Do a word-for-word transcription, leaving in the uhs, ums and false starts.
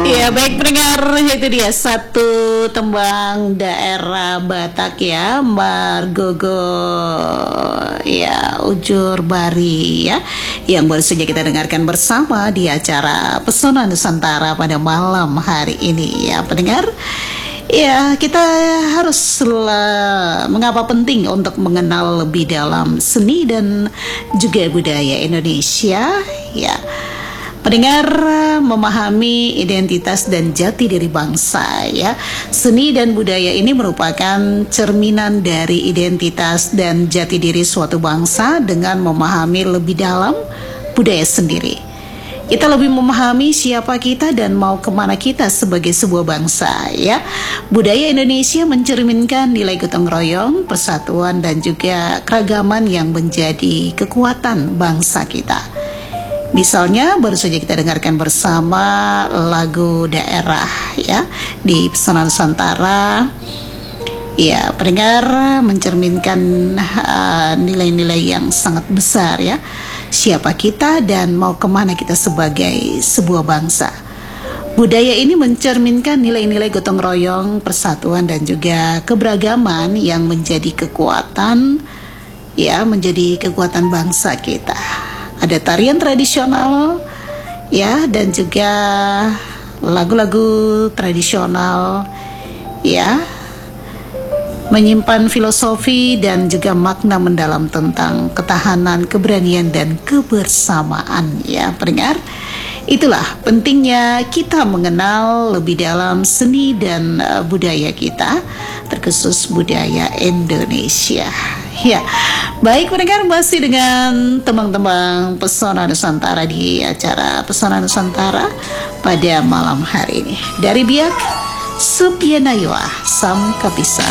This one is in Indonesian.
Ya baik pendengar, itu dia satu tembang daerah Batak ya, Margogo ya, Ujur Bari ya, yang baru saja kita dengarkan bersama di acara Pesona Nusantara pada malam hari ini ya pendengar. Ya, kita harus uh, mengapa penting untuk mengenal lebih dalam seni dan juga budaya Indonesia ya. Pendengar, memahami identitas dan jati diri bangsa ya. Seni dan budaya ini merupakan cerminan dari identitas dan jati diri suatu bangsa. Dengan memahami lebih dalam budaya sendiri, kita lebih memahami siapa kita dan mau kemana kita sebagai sebuah bangsa ya. Budaya Indonesia mencerminkan nilai gotong royong, persatuan dan juga keragaman yang menjadi kekuatan bangsa kita. Misalnya baru saja kita dengarkan bersama lagu daerah ya di Pesona Nusantara. Ya, pendengar, mencerminkan uh, nilai-nilai yang sangat besar ya. Siapa kita dan mau kemana kita sebagai sebuah bangsa. Budaya ini mencerminkan nilai-nilai gotong royong, persatuan dan juga keberagaman yang menjadi kekuatan ya, menjadi kekuatan bangsa kita. Ada tarian tradisional ya, dan juga lagu-lagu tradisional ya, menyimpan filosofi dan juga makna mendalam tentang ketahanan, keberanian dan kebersamaan ya pendengar. Itulah pentingnya kita mengenal lebih dalam seni dan uh, budaya kita, terkhusus budaya Indonesia. Ya, baik pendengar, masih dengan tembang-tembang Pesona Nusantara di acara Pesona Nusantara pada malam hari ini. Dari Biak, Supianaywa, Sam Kapisar.